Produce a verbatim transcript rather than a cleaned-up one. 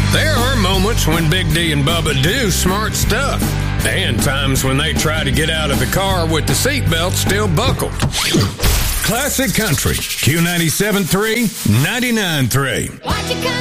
There are moments when Big D and Bubba do smart stuff, and times when they try to get out of the car with the seatbelt still buckled. Classic Country, Q ninety-seven point three, ninety-nine point three.